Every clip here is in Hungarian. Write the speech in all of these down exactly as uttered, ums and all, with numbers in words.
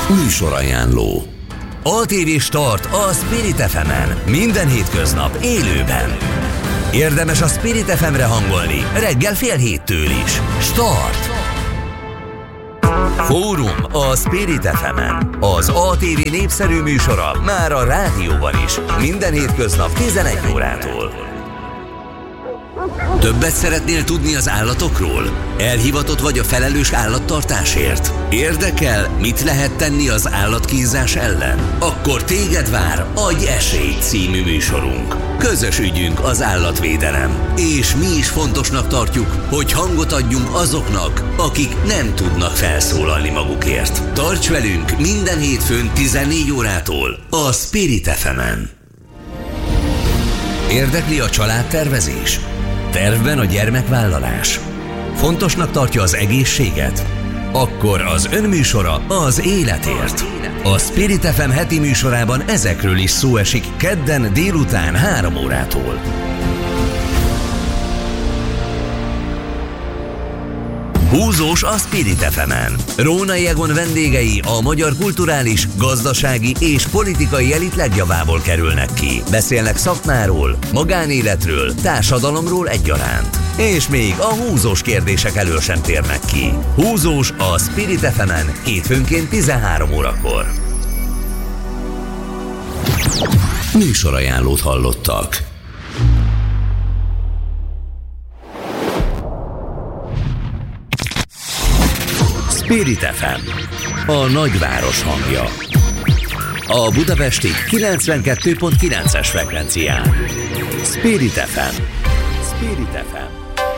Műsorajánló. á té vé Start a Spirit ef emen. Minden hétköznap élőben. Érdemes a Spirit ef emre hangolni, reggel fél héttől is. Start! Fórum a Spirit ef emen. Az á té vé népszerű műsora már a rádióban is. Minden hétköznap tizenegy órától. Többet szeretnél tudni az állatokról? Elhivatott vagy a felelős állattartásért? Érdekel, mit lehet tenni az állatkínzás ellen? Akkor téged vár Adj esélyt című műsorunk. Közös ügyünk az állatvédelem. És mi is fontosnak tartjuk, hogy hangot adjunk azoknak, akik nem tudnak felszólalni magukért. Tarts velünk minden hétfőn tizennégy órától a Spirit ef emen. Érdekli a családtervezés? Tervben a gyermekvállalás? Fontosnak tartja az egészséget? Akkor az önműsora az életért. A Spirit ef em heti műsorában ezekről is szó esik kedden délután három órától. Húzós a Spirit ef emen. Rónai Egon vendégei a magyar kulturális, gazdasági és politikai elit legjavából kerülnek ki. Beszélnek szakmáról, magánéletről, társadalomról egyaránt. És még a húzós kérdések elől sem térnek ki. Húzós a Spirit ef emen hétfőnként tizenhárom órakor. Műsorajánlót hallottak. Spirit ef em, a nagyváros hangja. A budapesti kilencvenkettő pont kilences frekvencián. Spirit ef em. Spirit ef em.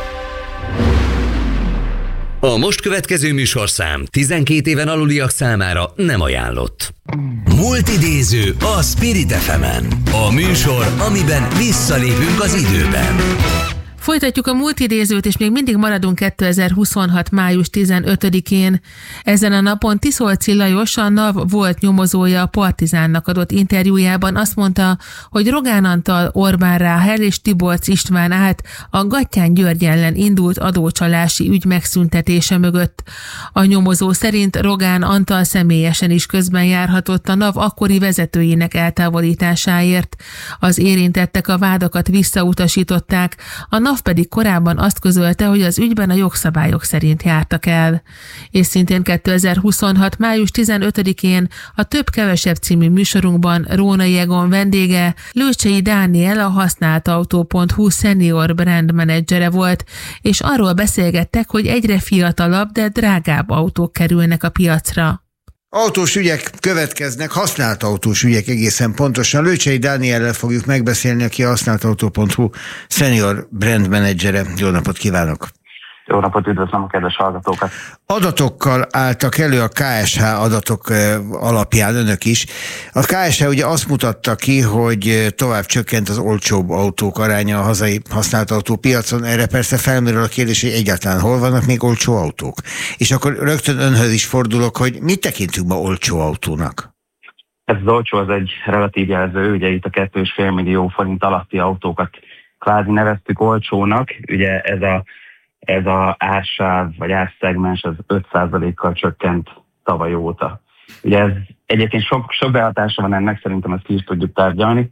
A most következő műsorszám tizenkét éven aluliak számára nem ajánlott. Multidéző a Spirit ef emen. A műsor, amiben visszalépünk az időben. Folytatjuk a multidézőt, és még mindig maradunk kétezer-huszonhat. május tizenötödikén. Ezen a napon Tiszolczy Lajos, a NAV volt nyomozója, a Partizánnak adott interjújában azt mondta, hogy Rogán Antal, Orbán Ráhel és Tiborcz István állt a Gattyán György ellen indult adócsalási ügy megszüntetése mögött. A nyomozó szerint Rogán Antal személyesen is közben járhatott a NAV akkori vezetőinek eltávolításáért. Az érintettek a vádakat visszautasították, a NAV pedig korábban azt közölte, hogy az ügyben a jogszabályok szerint jártak el. És szintén kétezer-huszonhat. május tizenötödikén a Több-kevesebb című műsorunkban Rónai Egon vendége Lőcsei Dániel, a használtautó pont hu senior brand menedzsere volt, és arról beszélgettek, hogy egyre fiatalabb, de drágább autók kerülnek a piacra. Autós ügyek következnek, használt autós ügyek egészen pontosan. Lőcsei Dániellel fogjuk megbeszélni, aki a használtautó pont hu senior brand menedzsere. Jó napot kívánok! Jó napot, üdvözlöm a kedves hallgatókat! Adatokkal álltak elő a ká es há adatok alapján önök is. A ká es há ugye azt mutatta ki, hogy tovább csökkent az olcsóbb autók aránya a hazai használt autópiacon. Erre persze felmerül a kérdés, hogy egyáltalán hol vannak még olcsó autók. És akkor rögtön önhöz is fordulok, hogy mit tekintünk ma olcsó autónak? Ez az olcsó, az egy relatív jelző, ugye itt a kettő és fél millió forint alatti autókat kvázi neveztük olcsónak. Ugye ez a Ez a ársáv vagy árszegmens az öt százalékkal csökkent tavaly óta. Ugye ez egyébként sok, sok behatása van ennek, szerintem ezt ki is tudjuk tárgyalni.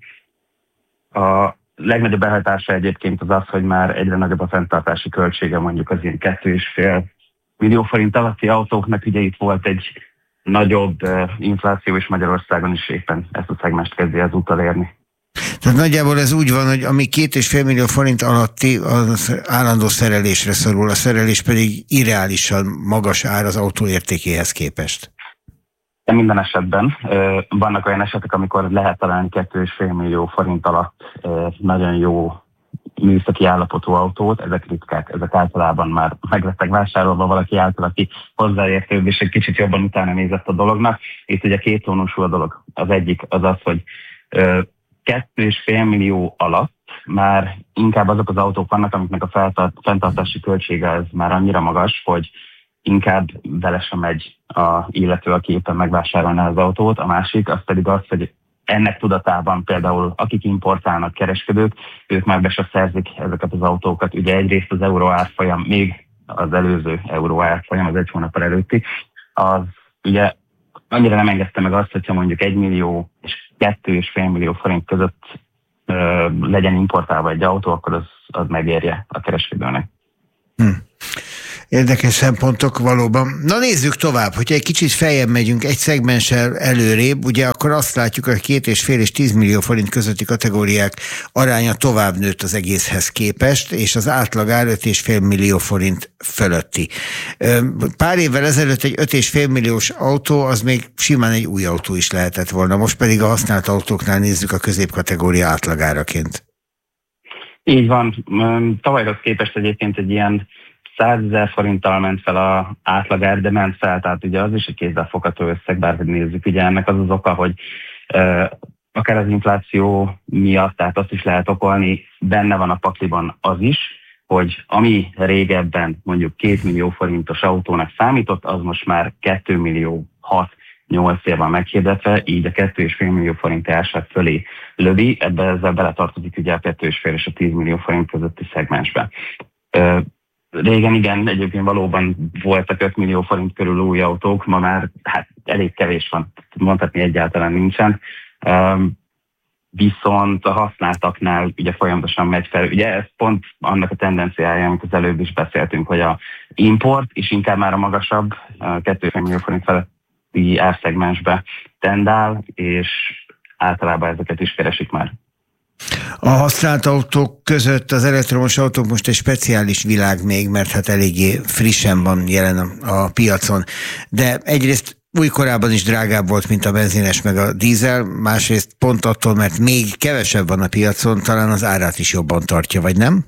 A legnagyobb behatása egyébként az az, hogy már egyre nagyobb a fenntartási költsége mondjuk az ilyen kettő és fél millió forint alatti autóknak. Ugye itt volt egy nagyobb uh, infláció, és Magyarországon is éppen ezt a szegmest kezdi az utolérni. Tehát nagyjából ez úgy van, hogy ami két és fél millió forint alatti, az állandó szerelésre szorul, a szerelés pedig irreálisan magas ár az autó értékéhez képest. De minden esetben vannak olyan esetek, amikor lehet találni két és fél millió forint alatt nagyon jó műszaki állapotú autót, ezek ritkák, ezek általában már meglettek vásárolva valaki által, aki hozzáértőbb és egy kicsit jobban utána nézett a dolognak. Itt ugye két tónusú a dolog. Az egyik az az, hogy kettő és fél millió alatt már inkább azok az autók vannak, amiknek a feltart, fenntartási költsége az már annyira magas, hogy inkább vele sem megy a illető, aki éppen megvásárolná az autót. A másik az pedig az, hogy ennek tudatában például akik importálnak, kereskedők, ők már be se szerzik ezeket az autókat. Ugye egyrészt az euró árfolyam, még az előző euró árfolyam, az egy hónappal előtti, az ugye annyira nem engedte meg azt, hogyha mondjuk egy millió és kettő és fél millió forint között ö, legyen importálva egy autó, akkor az, az megérje a kereskedőnek. Hm. Érdekes szempontok valóban. Na nézzük tovább, hogyha egy kicsit feljebb megyünk egy szegmenssel előrébb, ugye akkor azt látjuk, hogy két és fél és tíz millió forint közötti kategóriák aránya tovább nőtt az egészhez képest, és az átlagár öt és fél millió forint fölötti. Pár évvel ezelőtt egy öt és fél milliós autó, az még simán egy új autó is lehetett volna, most pedig a használt autóknál nézzük a középkategória átlagáraként. Így van. Tavalyhoz képest egyébként egy ilyen százezer forinttal ment fel az átlagár, de ment fel, tehát ugye az is egy kézzelfogható összeg, bárhogy nézzük. Ugye ennek az az oka, hogy uh, akár az infláció miatt, tehát azt is lehet okolni, benne van a pakliban az is, hogy ami régebben mondjuk két millió forintos autónak számított, az most már két millió hat-nyolc év van meghirdetve, így a két és fél millió forint árság fölé lövi, ebbe ezzel beletartozik ugye a két és fél és a tíz millió forint közötti szegmensbe. Uh, Régen igen, egyébként valóban voltak öt millió forint körül új autók, ma már hát elég kevés van, mondhatni egyáltalán nincsen. Um, viszont a használtaknál ugye folyamatosan megy fel. Ugye ez pont annak a tendenciája, amit az előbb is beszéltünk, hogy a import is inkább már a magasabb, két és fél millió forint feletti árszegmensbe tendál, és általában ezeket is keresik már. A használt autók között az elektromos autók most egy speciális világ még, mert hát eléggé frissen van jelen a, a piacon. De egyrészt újkorában is drágább volt, mint a benzines meg a dízel, másrészt pont attól, mert még kevesebb van a piacon, talán az árát is jobban tartja, vagy nem?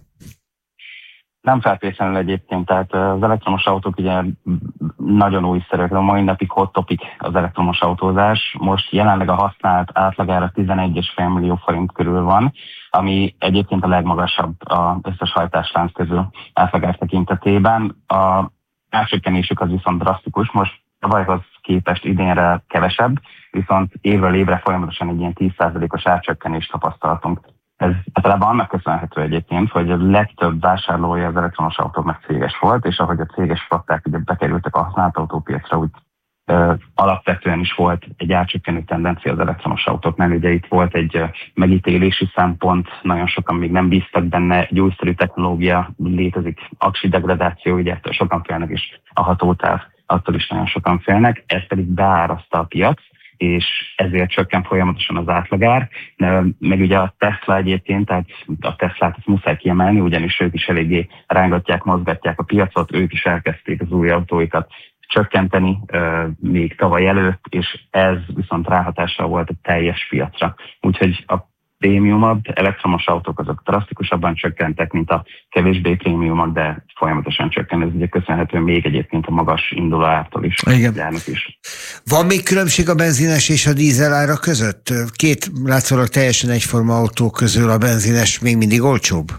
Nem feltétlenül egyébként, tehát az elektromos autók ugye nagyon újszerűek, a mai napig hot topic az elektromos autózás. Most jelenleg a használt átlagára tizenegy és fél millió forint körül van, ami egyébként a legmagasabb az összes hajtáslánc közül átlagár tekintetében. A árcsökkenésük az viszont drasztikus, most tavalyhoz képest idénre kevesebb, viszont évről évre folyamatosan egy ilyen tíz százalékos árcsökkenést tapasztaltunk. Ez általában annak köszönhető egyébként, hogy a legtöbb vásárlója az elektromos autóknak céges volt, és ahogy a céges flották ugye bekerültek a használt autópiacra, úgy ö, alapvetően is volt egy árcsökkenő tendencia az elektromos autóknál. Ugye itt volt egy ö, megítélési szempont, nagyon sokan még nem bíztak benne, egy újszerű technológia létezik, aksi degradáció, ugye ettől sokan félnek, és a hatótáv attól is nagyon sokan félnek, ez pedig beáraszta a piac, és ezért csökken folyamatosan az átlagár. Meg ugye a Tesla egyébként, tehát a Teslát ezt muszáj kiemelni, ugyanis ők is eléggé rángatják, mozgatják a piacot, ők is elkezdték az új autóikat csökkenteni euh, még tavaly előtt, és ez viszont ráhatással volt a teljes piacra. Úgyhogy a prémiumabb elektromos autók azok drasztikusabban csökkentek, mint a kevésbé prémiumok, de folyamatosan csökken. Ez ugye köszönhető még egyébként a magas induló ártól is. Igen. is. Van még különbség a benzines és a dízel ára között? Két látszólag teljesen egyforma autó közül a benzines még mindig olcsóbb?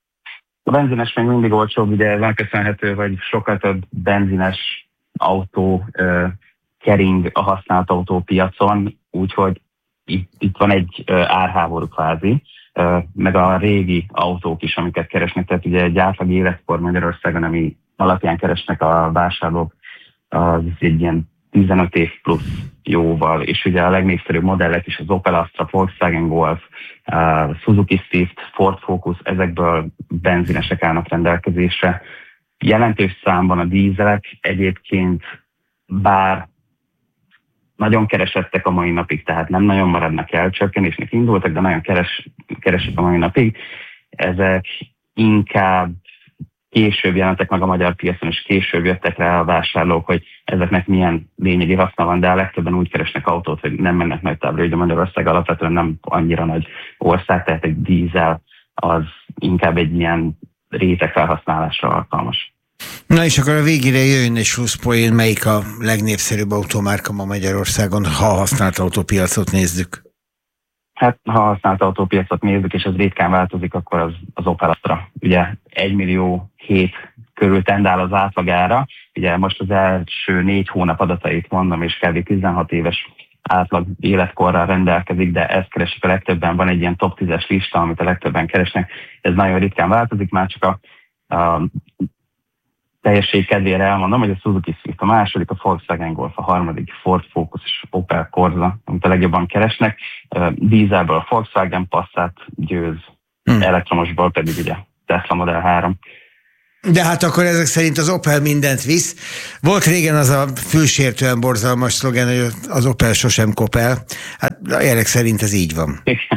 A benzines még mindig olcsóbb, ugye van köszönhető, hogy sokkal több benzines autó uh, kering a használt autópiacon, úgyhogy Itt, itt van egy uh, árháború kvázi, uh, meg a régi autók is, amiket keresnek, tehát ugye egy átlag életkor Magyarországon, ami alapján keresnek a vásárlók, az egy ilyen tizenöt év plusz jóval, és ugye a legnépszerűbb modellek is az Opel Astra, Volkswagen Golf, uh, Suzuki Swift, Ford Focus, ezekből benzinesek állnak rendelkezésre. Jelentős számban a dízelek egyébként, bár nagyon keresettek a mai napig, tehát nem nagyon maradnak el, csökkenésnek indultak, de nagyon keres, keresik a mai napig. Ezek inkább később jelentek meg a magyar piacon, és később jöttek rá a vásárlók, hogy ezeknek milyen lényegi haszna van, de a legtöbben úgy keresnek autót, hogy nem mennek nagy távra, hogy a Magyarország alapvetően nem annyira nagy ország, tehát egy dízel az inkább egy ilyen réteg felhasználásra alkalmas. Na és akkor a végére jöjjön egy slusszpoén, melyik a legnépszerűbb automárka ma Magyarországon, ha használt autópiacot nézzük? Hát, ha használt autópiacot nézzük, és ez ritkán változik, akkor az, az Opel Astra. Ugye egy millió hét körül tendál az átlagára. Ugye most az első négy hónap adatait mondom, és kb. tizenhat éves átlag életkorral rendelkezik, de ezt keresik a legtöbben. Van egy ilyen top tízes lista, amit a legtöbben keresnek. Ez nagyon ritkán változik, már csak a, a teljesség kedvére elmondom, hogy a Suzuki Swift a második, a Volkswagen Golf a harmadik, Ford Focus és Opel Corsa, amit a legjobban keresnek. Dízelből a Volkswagen Passat győz, hmm. elektromosból pedig ugye Tesla Model három. De hát akkor ezek szerint az Opel mindent visz. Volt régen az a fülsértően borzalmas szlogen, hogy az Opel sosem kopel. Hát a jelek szerint ez így van.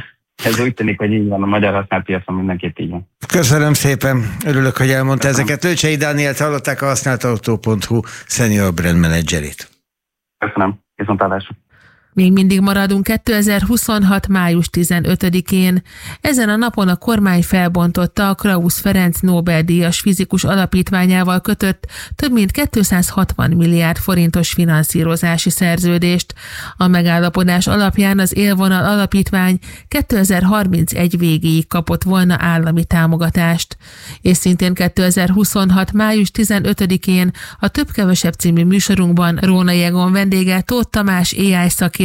Ez úgy tűnik, hogy így van, a magyar használt piacon mindenképp így van. Köszönöm szépen, örülök, hogy elmondta Köszönöm. ezeket. Lőcsei Dánielt hallották, a használtautó pont hu senior brand managerét. Köszönöm, viszontlátásra. Még mindig maradunk kétezer-huszonhat. május tizenötödikén. Ezen a napon a kormány felbontotta a Krausz Ferenc Nobel-díjas fizikus alapítványával kötött több mint kétszázhatvan milliárd forintos finanszírozási szerződést. A megállapodás alapján az Élvonal Alapítvány kétezer-harmincegy végéig kapott volna állami támogatást. És szintén kétezer-huszonhat. május tizenötödikén a Több-kevesebb című műsorunkban Rónai Egon vendége Tóth Tamás á i szakértő,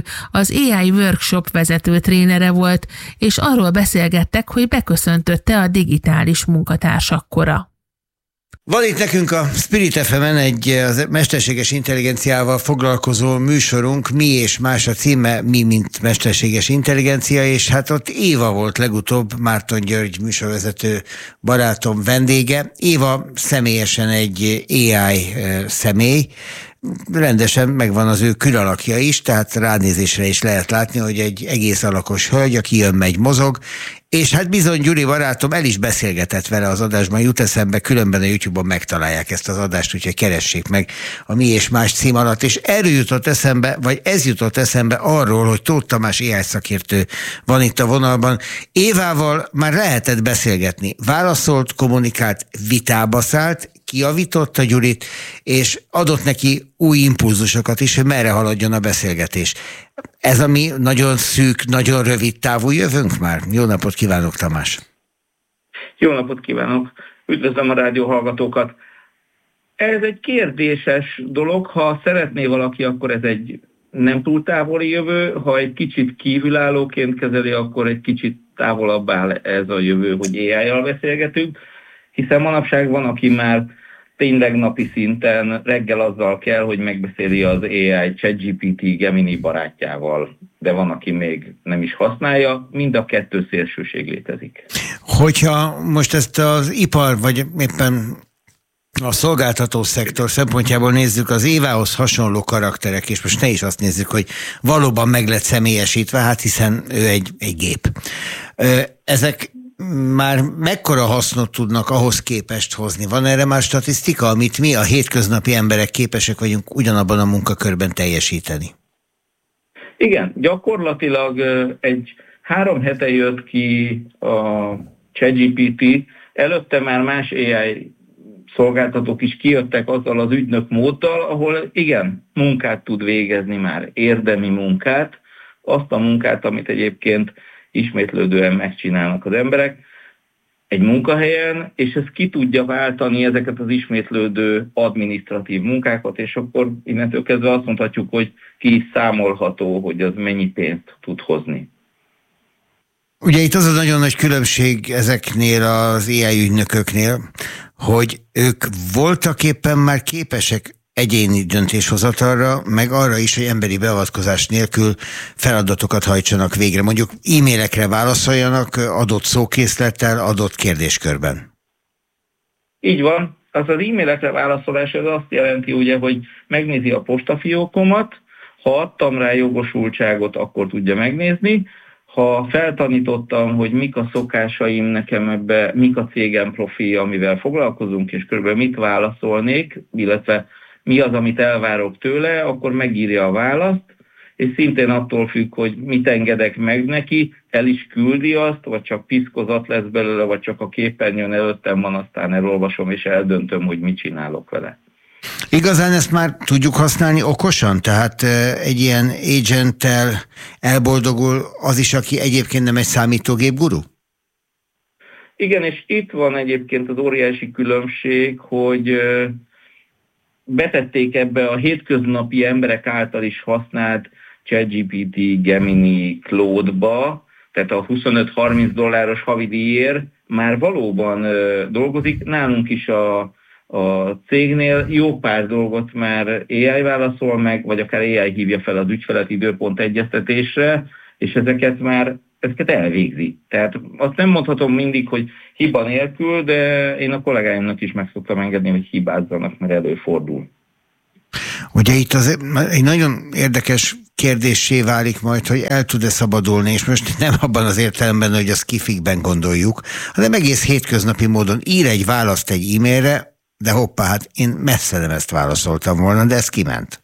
az á i workshop vezető trénere volt, és arról beszélgettek, hogy beköszöntötte a digitális munkatársak kora. Van itt nekünk a Spirit ef emen egy az mesterséges intelligenciával foglalkozó műsorunk, Mi és más a címe, Mi mint mesterséges intelligencia, és hát ott Éva volt legutóbb, Márton György műsorvezető barátom vendége. Éva személyesen egy á i személy, rendesen megvan az ő külalakja is, tehát ránézésre is lehet látni, hogy egy egész alakos hölgy, aki jön, megy, mozog, és hát bizony Gyuri barátom el is beszélgetett vele az adásban, jut eszembe, különben a YouTube-on megtalálják ezt az adást, úgyhogy keressék meg a Mi és más cím alatt, és erről jutott eszembe, vagy ez jutott eszembe arról, hogy Tóth Tamás á i szakértő van itt a vonalban. Évával már lehetett beszélgetni, válaszolt, kommunikált, vitába szállt, kijavította Gyurit, és adott neki új impulzusokat is, hogy merre haladjon a beszélgetés. Ez a mi nagyon szűk, nagyon rövid távú jövőnk már. Jó napot kívánok, Tamás! Jó napot kívánok! Üdvözlöm a rádió hallgatókat! Ez egy kérdéses dolog, ha szeretné valaki, akkor ez egy nem túl távoli jövő, ha egy kicsit kívülállóként kezeli, akkor egy kicsit távolabb áll ez a jövő, hogy á i-jal beszélgetünk, hiszen manapság van, aki már tényleg napi szinten reggel azzal kell, hogy megbeszéli az á i ChatGPT Gemini barátjával, de van, aki még nem is használja, mind a kettő szélsőség létezik. Hogyha most ezt az ipar, vagy éppen a szolgáltató szektor szempontjából nézzük, az Évához hasonló karakterek, és most ne is azt nézzük, hogy valóban meg lett személyesítve, hát hiszen ő egy, egy gép. Ezek már mekkora hasznot tudnak ahhoz képest hozni? Van erre már statisztika, amit mi a hétköznapi emberek képesek vagyunk ugyanabban a munkakörben teljesíteni? Igen, gyakorlatilag egy három hete jött ki a ChatGPT, előtte már más á i szolgáltatók is kijöttek azzal az ügynök móddal, ahol igen, munkát tud végezni már, érdemi munkát, azt a munkát, amit egyébként ismétlődően megcsinálnak az emberek egy munkahelyen, és ez ki tudja váltani ezeket az ismétlődő adminisztratív munkákat, és akkor innentől kezdve azt mondhatjuk, hogy ki is számolható, hogy az mennyi pénzt tud hozni. Ugye itt az a nagyon nagy különbség ezeknél az á i ügynököknél, hogy ők voltak éppen már képesek egyéni döntéshozatalra, meg arra is, hogy emberi beavatkozás nélkül feladatokat hajtsanak végre. Mondjuk e-mailekre válaszoljanak adott szókészlettel, adott kérdéskörben. Így van. Az az e-mailekre válaszolás az azt jelenti, ugye, hogy megnézi a postafiókomat, ha adtam rá jogosultságot, akkor tudja megnézni. Ha feltanítottam, hogy mik a szokásaim nekem ebbe, mik a cégem profilja, amivel foglalkozunk, és körülbelül mit válaszolnék, illetve mi az, amit elvárok tőle, akkor megírja a választ, és szintén attól függ, hogy mit engedek meg neki, el is küldi azt, vagy csak piszkozat lesz belőle, vagy csak a képernyőn előttem van, aztán elolvasom, és eldöntöm, hogy mit csinálok vele. Igazán ezt már tudjuk használni okosan? Tehát egy ilyen agenttel elboldogul az is, aki egyébként nem egy számítógép guru? Igen, és itt van egyébként az óriási különbség, hogy betették ebbe a hétköznapi emberek által is használt ChatGPT, Gemini, Claude-ba, tehát a huszonöt-harminc dolláros havidíjért már valóban dolgozik. Nálunk is a a cégnél jó pár dolgot már á i válaszol meg, vagy akár á i hívja fel az ügyfelet időpont egyeztetésre, és ezeket már ezeket elvégzi. Tehát azt nem mondhatom mindig, hogy hiba nélkül, de én a kollégáimnak is meg szoktam engedni, hogy hibázzanak, mert előfordul. Ugye itt az, egy nagyon érdekes kérdéssé válik majd, hogy el tud-e szabadulni, és most nem abban az értelemben, hogy azt kifikben gondoljuk, hanem egész hétköznapi módon ír egy választ egy e-mailre, de hoppá, hát én messze nem ezt válaszoltam volna, de ez kiment.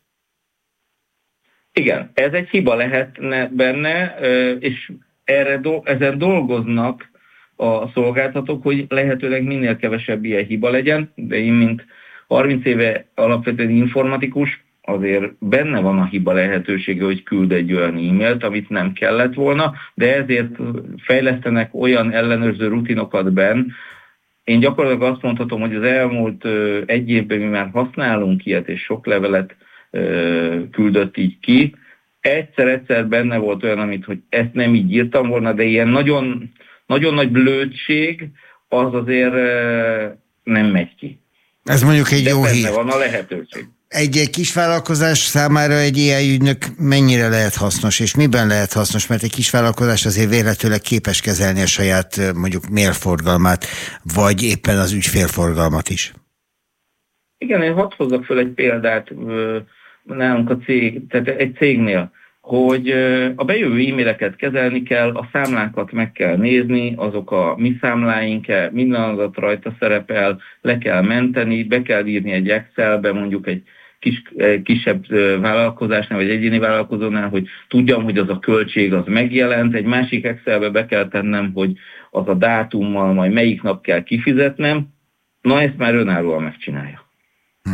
Igen, ez egy hiba lehetne benne, és erre do- ezen dolgoznak a szolgáltatók, hogy lehetőleg minél kevesebb ilyen hiba legyen, de én, mint harminc éve alapvetően informatikus, azért benne van a hiba lehetősége, hogy küld egy olyan e-mailt, amit nem kellett volna, de ezért fejlesztenek olyan ellenőrző rutinokat benn. Én gyakorlatilag azt mondhatom, hogy az elmúlt egy évben mi már használunk ilyet, és sok levelet küldött így ki. Egyszer-egyszer benne volt olyan, amit, hogy ezt nem így írtam volna, de ilyen nagyon, nagyon nagy blödség, az azért nem megy ki. Ez mondjuk egy de jó hír. van a lehetőség. Egy kisvállalkozás számára egy á i ügynök mennyire lehet hasznos, és miben lehet hasznos? Mert egy kisvállalkozás azért véletlenül képes kezelni a saját mondjuk mailforgalmát, vagy éppen az ügyfélforgalmat is. Igen, én hadd hozzak föl egy példát nálunk a cég, tehát egy cégnél, hogy a bejövő e-maileket kezelni kell, a számlákat meg kell nézni, azok a mi számláink, minden adat rajta szerepel, le kell menteni, be kell írni egy Excelbe, mondjuk egy kis, kisebb vállalkozásnál, vagy egyéni vállalkozónál, hogy tudjam, hogy az a költség az megjelent, egy másik Excelbe be kell tennem, hogy az a dátummal majd melyik nap kell kifizetnem, na ezt már önállóan megcsinálja. Hm.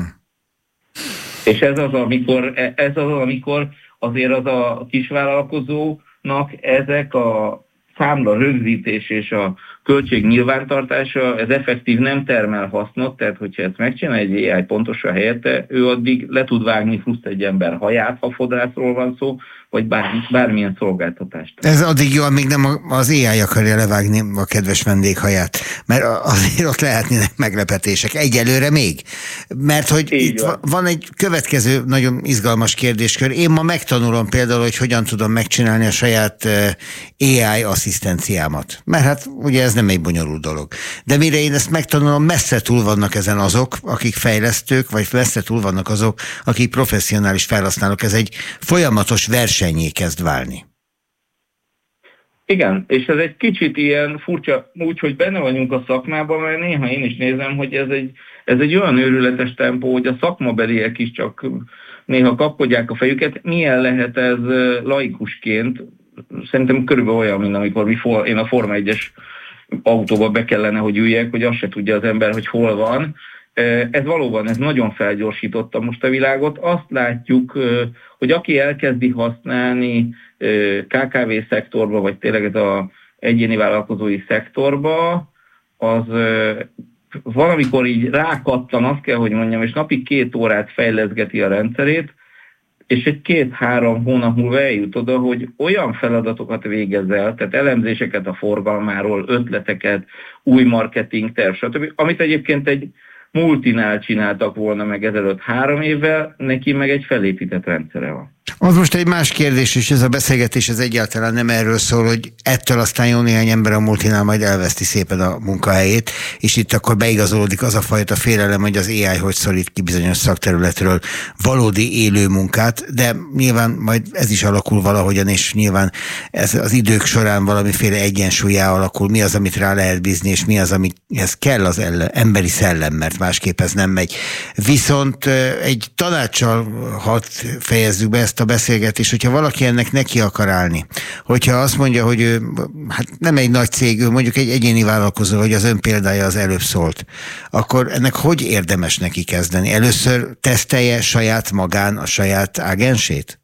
És ez az, amikor, ez az, amikor azért az a kisvállalkozónak ezek a számla rögzítés és a költség nyilvántartása, ez effektív nem termel hasznot, tehát hogyha ezt megcsinál egy á i pontosan helyette, ő addig le tud vágni húsz egy ember haját, ha fodrászról van szó, vagy bármi, bármilyen szolgáltatást. Ez addig jó, amíg nem az á i akarja levágni a kedves vendég haját, mert azért ott lehetnének meglepetések. Egyelőre még. Mert hogy így itt van. van egy következő nagyon izgalmas kérdéskör. Én ma megtanulom például, hogy hogyan tudom megcsinálni a saját á i asszisztenciámat. Mert hát ugye ez nem egy bonyolult dolog. De mire én ezt megtanulom, messze túl vannak ezen azok, akik fejlesztők, vagy messze túl vannak azok, akik professzionális felhasználók. Ez egy folyamatos versenyé kezd válni. Igen, és ez egy kicsit ilyen furcsa, úgy, hogy benne vagyunk a szakmában, mert néha én is nézem, hogy ez egy, ez egy olyan őrületes tempó, hogy a szakmabeliek is csak néha kapkodják a fejüket. Milyen lehet ez laikusként? Szerintem körülbelül olyan, mint amikor mi for, én a Forma egyes autóba be kellene, hogy üljek, hogy azt se tudja az ember, hogy hol van. Ez valóban, ez nagyon felgyorsította most a világot. Azt látjuk, hogy aki elkezdi használni ká ká vé szektorba, vagy tényleg ez az egyéni vállalkozói szektorba, az valamikor így rákattan, azt kell, hogy mondjam, és napi két órát fejleszgeti a rendszerét, és egy két-három hónap múlva eljut oda, hogy olyan feladatokat végez el, tehát elemzéseket a forgalmáról, ötleteket, új marketing terv, stb., amit egyébként egy multinál csináltak volna meg ezelőtt három évvel, neki meg egy felépített rendszere van. Az most egy más kérdés, és ez a beszélgetés ez egyáltalán nem erről szól, hogy ettől aztán jó néhány ember a multinál majd elveszti szépen a munkahelyét, és itt akkor beigazolódik az a fajta félelem, hogy az á i hogy szorít ki bizonyos szakterületről valódi élő munkát, de nyilván majd ez is alakul valahogyan, és nyilván ez az idők során valamiféle egyensúlyá alakul, mi az, amit rá lehet bízni, és mi az, amihez kell az ellen, emberi szellem, mert másképp ez nem megy. Viszont egy tanácssal hadd fejezzük be ezt a beszélgetés, hogyha valaki ennek neki akar állni, hogyha azt mondja, hogy ő hát nem egy nagy cég, ő mondjuk egy egyéni vállalkozó, hogy az ön példája az előbb szólt, akkor ennek hogy érdemes neki kezdeni? Először tesztelje saját magán a saját ágensét?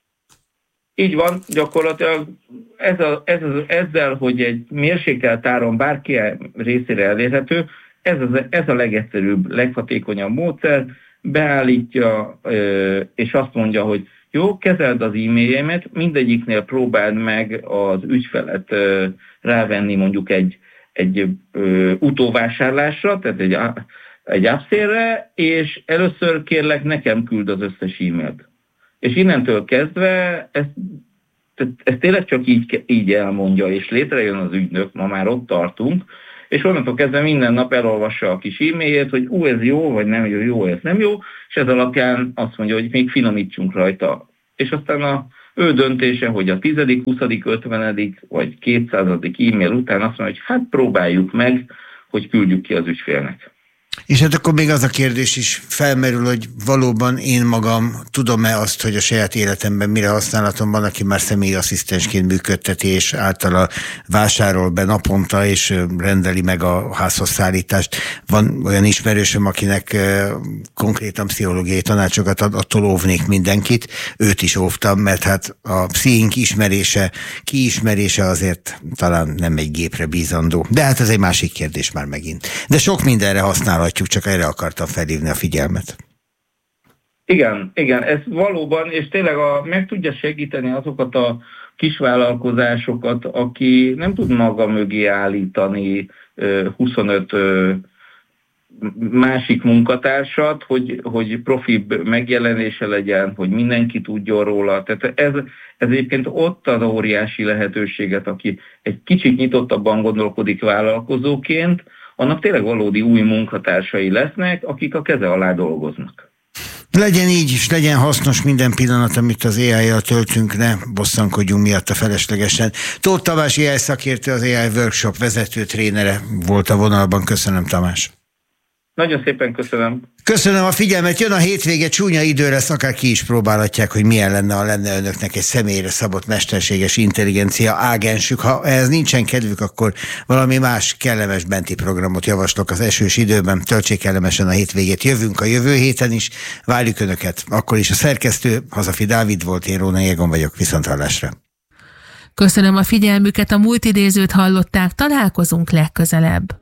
Így van, gyakorlatilag ez a, ez az, ezzel, hogy egy mérsékelt áron bárki részére elérhető, ez, az, ez a legegyszerűbb, leghatékonyabb módszer, beállítja, és azt mondja, hogy jó, kezeld az e-mailjeimet, mindegyiknél próbáld meg az ügyfelet rávenni mondjuk egy, egy utóvásárlásra, tehát egy egy upsell-re, és először kérlek nekem küld az összes e-mailt. És innentől kezdve ezt, ezt tényleg csak így, így elmondja, és létrejön az ügynök, ma már ott tartunk, és onnantól kezdve minden nap elolvassa a kis e-mailjét, hogy ú, ez jó, vagy nem jó, jó, ez nem jó, és ez alapján azt mondja, hogy még finomítsunk rajta. És aztán a ő döntése, hogy a tizedik, huszadik, ötvenedik vagy kétszázadik e-mail után azt mondja, hogy hát próbáljuk meg, hogy küldjük ki az ügyfélnek. És hát akkor még az a kérdés is felmerül, hogy valóban én magam tudom-e azt, hogy a saját életemben mire használatom van, aki már személyi asszisztensként működteti, és általa vásárol be naponta, és rendeli meg a házhoz szállítást. Van olyan ismerősöm, akinek konkrétan pszichológiai tanácsokat ad, attól óvnék mindenkit. Őt is óvtam, mert hát a pszichink ismerése, kiismerése azért talán nem egy gépre bízandó. De hát ez egy másik kérdés már megint. De sok mindenre használ. Csak erre akartam felhívni a figyelmet. Igen, igen, ez valóban, és tényleg a, meg tudja segíteni azokat a kisvállalkozásokat, aki nem tud maga mögé állítani huszonöt másik munkatársat, hogy, hogy profibb megjelenése legyen, hogy mindenki tudjon róla. Tehát ez, ez egyébként ott az óriási lehetőséget, aki egy kicsit nyitottabban gondolkodik vállalkozóként, annak tényleg valódi új munkatársai lesznek, akik a keze alá dolgoznak. Legyen így, és legyen hasznos minden pillanat, amit az á í-jal töltünk, ne bosszankodjunk miatta feleslegesen. Tóth Tamás á í szakértő, az á í Workshop vezető trénere volt a vonalban. Köszönöm, Tamás. Nagyon szépen köszönöm. Köszönöm a figyelmet, jön a hétvége, csúnya idő lesz, akár ki is próbálhatják, hogy milyen lenne, ha lenne önöknek egy személyre szabott mesterséges intelligencia ágensük. Ha ehhez nincsen kedvük, akkor valami más kellemes benti programot javaslok az esős időben. Töltsék kellemesen a hétvégét, jövünk a jövő héten is, várjuk önöket. Akkor is a szerkesztő Hazafi Dávid volt, én Rónai Egon vagyok, viszonthallásra. Köszönöm a figyelmüket, a múlt idézőt hallották, találkozunk legközelebb.